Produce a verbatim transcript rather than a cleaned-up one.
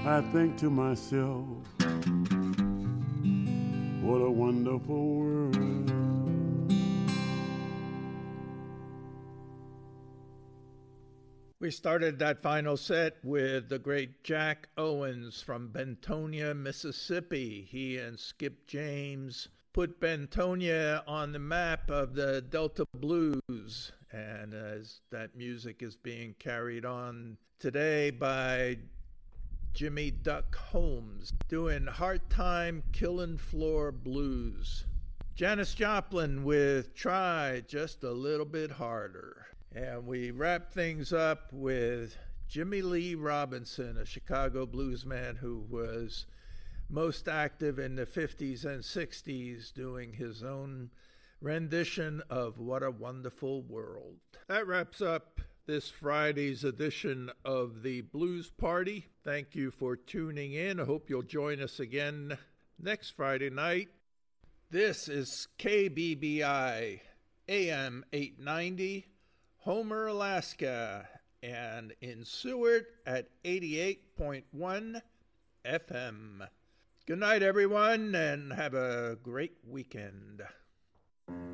I think to myself, what a wonderful world. We started that final set with the great Jack Owens from Bentonia, Mississippi. He and Skip James put Bentonia on the map of the Delta Blues. And as that music is being carried on today by Jimmy Duck Holmes, doing Hard Time Killin' Floor Blues. Janis Joplin with Try Just a Little Bit Harder. And we wrap things up with Jimmy Lee Robinson, a Chicago blues man who was most active in the fifties and sixties, doing his own rendition of What a Wonderful World. That wraps up this Friday's edition of the Blues Party. Thank you for tuning in. I hope you'll join us again next Friday night. This is K B B I A M eight ninety, Homer, Alaska, and in Seward at eighty-eight point one F M. Good night, everyone, and have a great weekend.